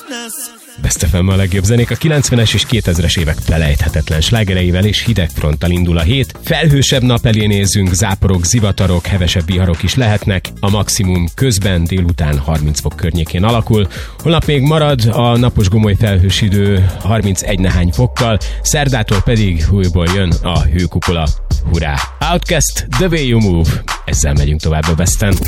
Best FM a legjobb zenék a 90-es és 2000-es évek felejthetetlen slágereivel, és hideg fronttal indul a hét. Felhősebb nap elé nézünk, záporok, zivatarok, hevesebb viharok is lehetnek. A maximum közben délután 30 fok környékén alakul. Holnap még marad a napos gomoly felhős idő 31 nehány fokkal, szerdától pedig újból jön a hőkupula. Hurrá! Outcast, The Way You Move. Ezzel megyünk tovább a Besten.